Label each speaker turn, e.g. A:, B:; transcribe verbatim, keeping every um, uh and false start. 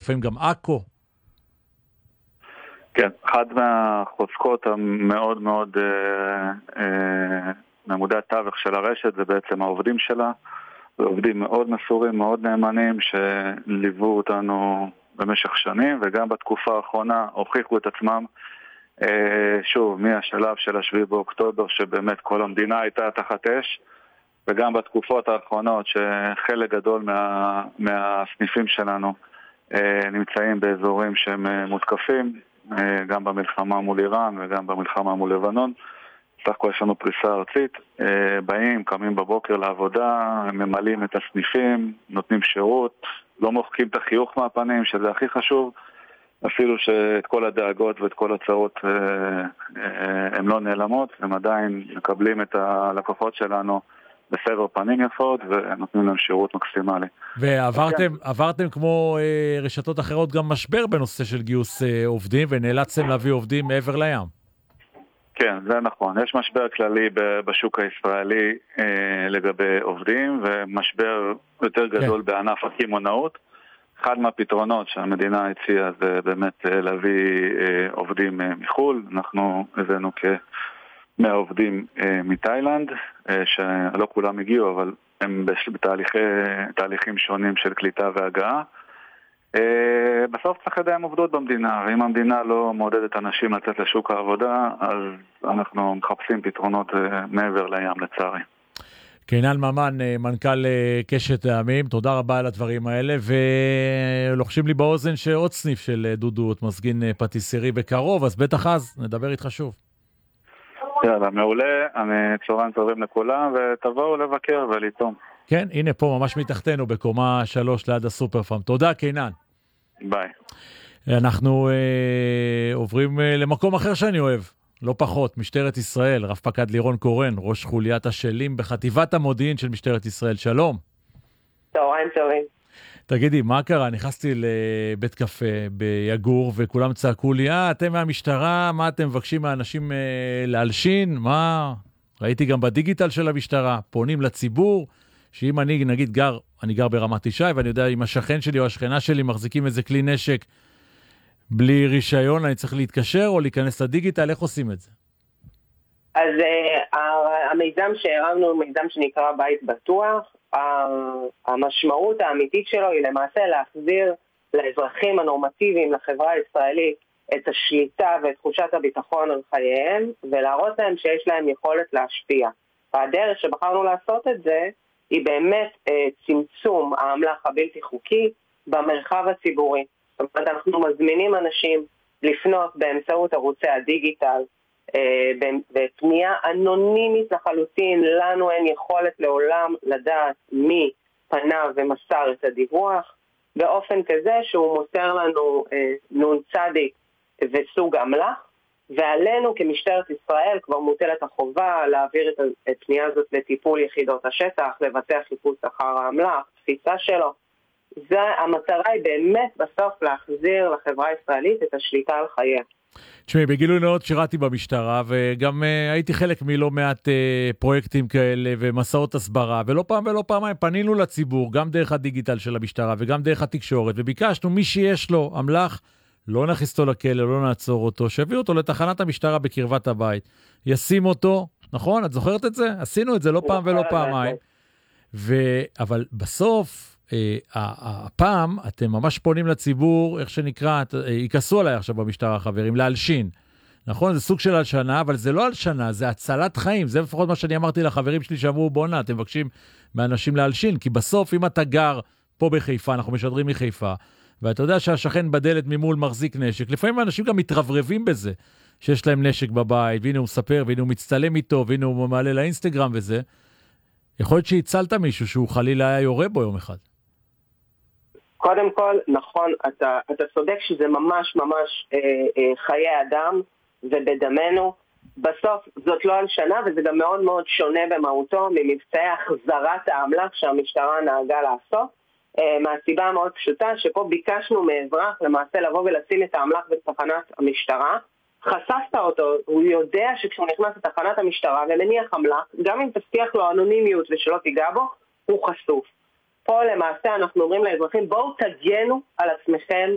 A: לפעמים גם אקו.
B: כן, אחד מהחוזקות המאוד מאוד אה, אה, מעמודי התווך של הרשת זה בעצם העובדים שלה, ועובדים מאוד מסורים, מאוד נאמנים, שליוו אותנו במשך שנים, וגם בתקופה האחרונה הוכיחו את עצמם, אה, שוב, מהשלב של השביעי באוקטובר, שבאמת כל המדינה הייתה תחת אש, וגם בתקופות האחרונות שחלק גדול מה, מהסניפים שלנו אה, נמצאים באזורים שהם אה, מותקפים, אה, גם במלחמה מול איראן וגם במלחמה מול לבנון. סך הכל יש לנו פריסה ארצית, אה, באים, קמים בבוקר לעבודה, ממלאים את הסניפים, נותנים שירות, לא מוחקים את החיוך מהפנים, שזה הכי חשוב, אפילו שאת כל הדאגות ואת כל הצעות אה, אה, הם לא נעלמות, הם עדיין מקבלים את הלקוחות שלנו בסבר פנים יפות, ונותנים להם שירות מקסימלי.
A: ועברתם, עברתם כמו אה, רשתות אחרות גם משבר בנושא של גיוס אה, עובדים, ונאלצתם להביא עובדים מעבר לים.
B: כן, זה נכון. יש משבר כללי בשוק הישראלי אה, לגבי עובדים, ומשבר יותר גדול כן. בענף הקמעונאות. אחד מהפתרונות שהמדינה הציעה זה באמת אה, להביא אה, עובדים אה, מחול. אנחנו הבאנו כ... מהעובדים אה, מתאילנד, אה, שלא כולם הגיעו, אבל הם בתהליכים שונים של קליטה והגעה. אה, בסוף צריך ידיים עובדות במדינה, ואם המדינה לא מעודדת אנשים לצאת לשוק העבודה, אז אנחנו מחפשים פתרונות אה, מעבר לים לצערי.
A: קינן ממן, מנכ"ל קשת העמים, תודה רבה על הדברים האלה, ולוחשים לי באוזן שעוד סניף של דודו מזגין פטיסרי בקרוב, אז בטח אז נדבר איתך שוב.
B: יאללה, מעולה, אני צהריים טובים לכולם, ותבואו לבקר ולטעום.
A: כן, הנה פה ממש מתחתנו, בקומה שלוש ליד הסופר פארם. תודה, קינן.
B: ביי.
A: אנחנו אה, עוברים אה, למקום אחר שאני אוהב, לא פחות, משטרת ישראל, רב פקד לירון קורן, ראש חוליית השלים בחטיבת המודיעין של משטרת ישראל. שלום.
C: צהריים טובים.
A: תגידי, מה קרה? נכנסתי לבית קפה ביגור, וכולם צעקו לי, אה, אתם מהמשטרה, מה אתם מבקשים מהאנשים אה, להלשין? מה? ראיתי גם בדיגיטל של המשטרה, פונים לציבור, שאם אני, נגיד, גר, אני גר ברמת ישי, ואני יודע אם השכן שלי או השכנה שלי מחזיקים איזה כלי נשק בלי רישיון, אני צריך להתקשר או להיכנס לדיגיטל, איך עושים את זה?
C: אז uh, המיזם שהרמנו הוא מיזם שנקרא בית בטוח. המשמעות האמיתית שלו היא למעשה להחזיר לאזרחים הנורמטיביים, לחברה הישראלית, את השליטה ואת תחושת הביטחון על חייהם, ולהראות להם שיש להם יכולת להשפיע. והדרך שבחרנו לעשות את זה היא באמת uh, צמצום האמל"ח הבלתי חוקי במרחב הציבורי. זאת אומרת, אנחנו מזמינים אנשים לפנות באמצעות ערוצי הדיגיטל, בפנייה אנונימית לחלוטין. לנו אין יכולת לעולם לדעת מי פנה ומסר את הדיווח, באופן כזה שהוא מוסר לנו נון צדיק וסוג אמל"ח, ועלינו כמשטרת ישראל כבר מוטלת החובה להעביר את הפנייה הזאת לטיפול יחידות השטח, לבצע חיפוש אחר האמל"ח, תפיסה שלו. זה, המטרה היא באמת בסוף להחזיר לחברה הישראלית את השליטה על חייה.
A: תשמעי, בגילוי נאות שירתי במשטרה, וגם uh, הייתי חלק מלא מעט uh, פרויקטים כאלה ומסעות הסברה, ולא פעם ולא פעמיים פנינו לציבור, גם דרך הדיגיטל של המשטרה וגם דרך התקשורת, וביקשנו מי שיש לו אמל"ח, לא נכניס אותו לכלא, לא נעצור אותו, שיביא אותו לתחנת המשטרה בקרבת הבית, ישים אותו, נכון? את זוכרת את זה? עשינו את זה לא פעם ולא פעמיים. ו... אבל בסוף, הפעם אתם ממש פונים לציבור, איך שנקרא, ייכנסו עליי עכשיו במשטרה, חברים, להלשין. נכון? זה סוג של הלשנה, אבל זה לא הלשנה, זה הצלת חיים. זה לפחות מה שאני אמרתי לחברים שלי שאמרו, בונה, אתם מבקשים מאנשים להלשין, כי בסוף אם אתה גר פה בחיפה, אנחנו משדרים מחיפה, ואתה יודע שהשכן בדלת ממול מחזיק נשק, לפעמים האנשים גם מתרברבים בזה, שיש להם נשק בבית, והנה הוא מספר, והנה הוא מצטלם איתו, והנה הוא מעלה לאינסטגרם וזה. יכול להיות שהצלת מישהו שהוא חלילה היה יורה בו יום אחד.
C: קודם כל, נכון, אתה, אתה צודק שזה ממש ממש אה, אה, חיי אדם, זה בדמנו. בסוף זאת לא הלשנה, וזה גם מאוד מאוד שונה במהותו ממבצעי החזרת האמל"ח שהמשטרה נהגה לעשות, אה, מהסיבה המאוד פשוטה שפה ביקשנו מאזרח למעשה לבוא ולשים את האמל"ח בתחנת המשטרה. חשפת אותו, הוא יודע שכשהוא נכנס לתחנת המשטרה ומניח אמל"ח, גם אם תבטיח לו אנונימיות ושלא תיגע בו, הוא חשוף. פה למעשה אנחנו אומרים לאזרחים, בואו תגנו על עצמכם